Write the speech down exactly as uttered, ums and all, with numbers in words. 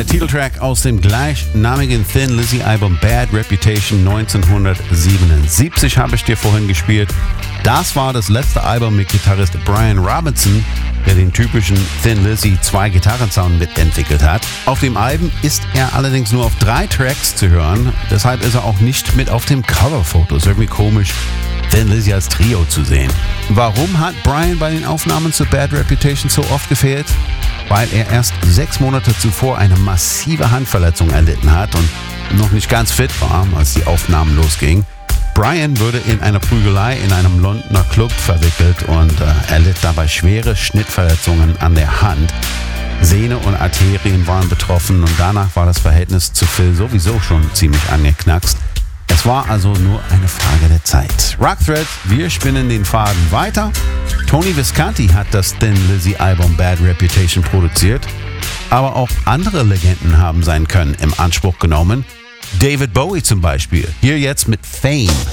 der Titeltrack aus dem gleichnamigen Thin Lizzy Album Bad Reputation neunzehnhundertsiebenundsiebzig habe ich dir vorhin gespielt. Das war das letzte Album mit Gitarrist Brian Robinson, der den typischen Thin Lizzy Zwei-Gitarren-Sound mitentwickelt hat. Auf dem Album ist er allerdings nur auf drei Tracks zu hören, deshalb ist er auch nicht mit auf dem Coverfoto. Ist irgendwie komisch, Thin Lizzy als Trio zu sehen. Warum hat Brian bei den Aufnahmen zu Bad Reputation so oft gefehlt? Weil er erst sechs Monate zuvor eine massive Handverletzung erlitten hat und noch nicht ganz fit war, als die Aufnahmen losgingen. Brian wurde in einer Prügelei in einem Londoner Club verwickelt und äh, erlitt dabei schwere Schnittverletzungen an der Hand. Sehne und Arterien waren betroffen und danach war das Verhältnis zu Phil sowieso schon ziemlich angeknackst. Es war also nur eine Frage der Zeit. Rockthread, wir spinnen den Faden weiter. Tony Visconti hat das Thin Lizzy Album Bad Reputation produziert, aber auch andere Legenden haben sein Können im Anspruch genommen. David Bowie zum Beispiel, hier jetzt mit Fame.